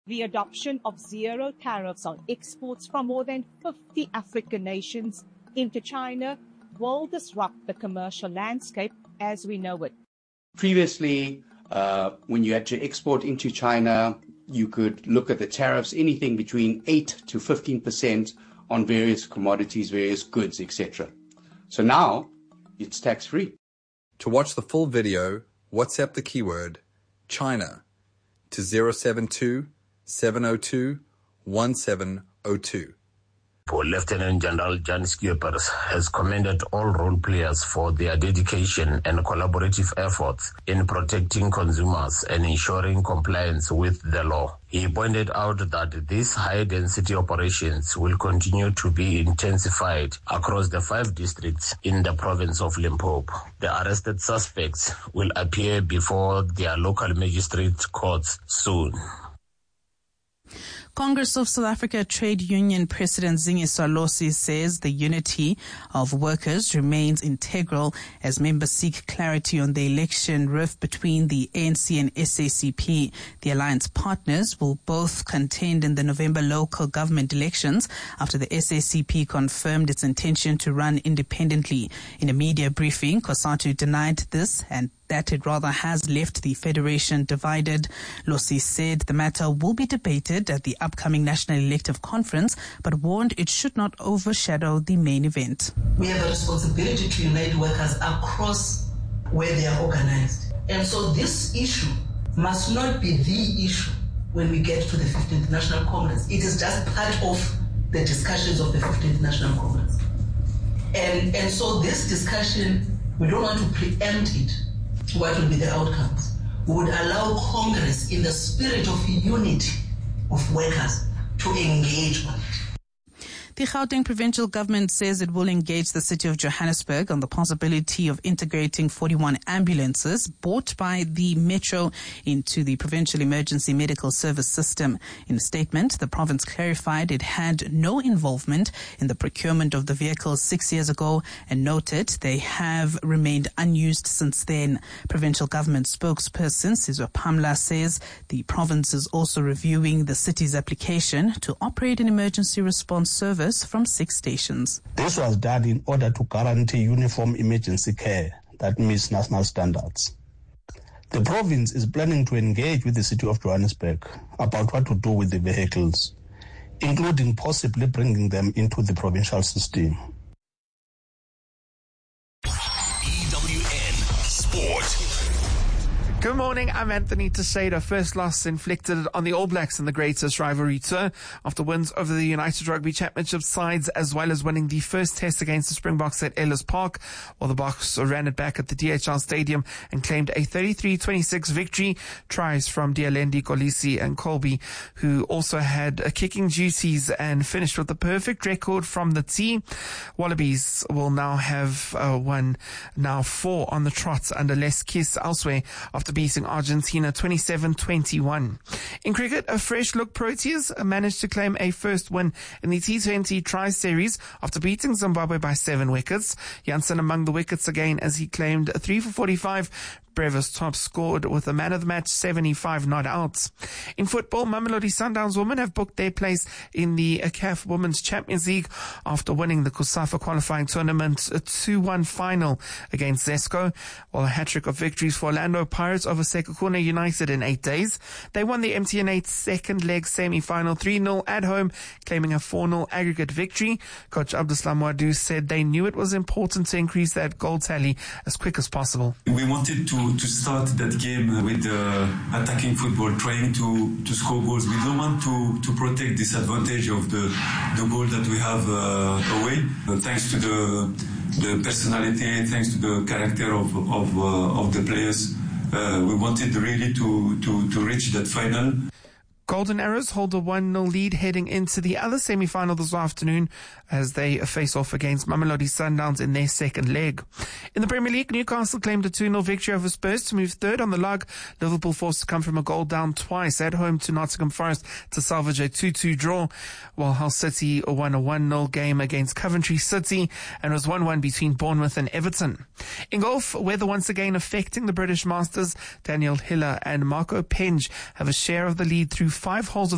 The adoption of zero tariffs on exports from more than 50 African nations into China will disrupt the commercial landscape as we know it. Previously, when you had to export into China, you could look at the tariffs, anything between 8 to 15% on various commodities, various goods, etc. So now it's tax-free. To watch the full video, WhatsApp the keyword China to 072 702 1702. Lieutenant General Jan Schippers has commended all role players for their dedication and collaborative efforts in protecting consumers and ensuring compliance with the law. He pointed out that these high-density operations will continue to be intensified across the 5 districts in the province of Limpopo. The arrested suspects will appear before their local magistrate courts soon. Congress of South Africa Trade Union President Zingiswa Losi says the unity of workers remains integral as members seek clarity on the election rift between the ANC and SACP. The alliance partners will both contend in the November local government elections after the SACP confirmed its intention to run independently. In a media briefing, COSATU denied this and that it rather has left the federation divided. Losi said the matter will be debated at the upcoming National Elective Conference, but warned it should not overshadow the main event. We have a responsibility to unite workers across where they are organized. And so this issue must not be the issue when we get to the 15th National Congress. It is just part of the discussions of the 15th National Congress. And so this discussion, we don't want to preempt it. What will be the outcomes? We would allow Congress, in the spirit of unity of workers, to engage on it. The Gauteng provincial government says it will engage the city of Johannesburg on the possibility of integrating 41 ambulances bought by the Metro into the provincial emergency medical service system. In a statement, the province clarified it had no involvement in the procurement of the vehicles 6 years ago and noted they have remained unused since then. Provincial government spokesperson Sizwe Pamla says the province is also reviewing the city's application to operate an emergency response service from 6 stations. This was done in order to guarantee uniform emergency care that meets national standards. The province is planning to engage with the city of Johannesburg about what to do with the vehicles, including possibly bringing them into the provincial system. EWN Sport. Good morning, I'm Anthony Teixeira. First loss inflicted on the All Blacks in the greatest rivalry tour after wins over the United Rugby Championship sides as well as winning the first test against the Springboks at Ellis Park, while the Boks ran it back at the DHL Stadium and claimed a 33-26 victory. Tries from Dialendi, Kolisi and Colby, who also had kicking duties and finished with the perfect record from the tee. Wallabies will now have won 4 on the trot under Les Kiss elsewhere after beating Argentina 27-21. In cricket, a fresh look Proteas managed to claim a first win in the T20 Tri-Series after beating Zimbabwe by 7 wickets. Janssen among the wickets again as he claimed 3 for 45. Brevis top scored with a man of the match 75 not outs. In football, Mamelodi Sundowns women have booked their place in the CAF Women's Champions League after winning the COSAFA qualifying tournament a 2-1 final against Zesco, while a hat-trick of victories for Orlando Pirates over Sekhukhune United in 8 days. They won the MTN 8 second leg semi-final 3-0 at home, claiming a 4-0 aggregate victory. Coach Abdeslam Wadu said they knew it was important to increase that goal tally as quick as possible. We wanted to start that game with attacking football, trying to score goals. We don't want to protect this advantage of the goal that we have away. Thanks to the personality, thanks to the character of the players, we wanted really to reach that final. Golden Arrows hold a 1-0 lead heading into the other semi-final this afternoon as they face off against Mamelodi Sundowns in their second leg. In the Premier League, Newcastle claimed a 2-0 victory over Spurs to move third on the log. Liverpool forced to come from a goal down twice at home to Nottingham Forest to salvage a 2-2 draw, while Hull City won a 1-0 game against Coventry City and was 1-1 between Bournemouth and Everton. In golf, weather once again affecting the British Masters. Daniel Hiller and Marco Penge have a share of the lead through 5 holes of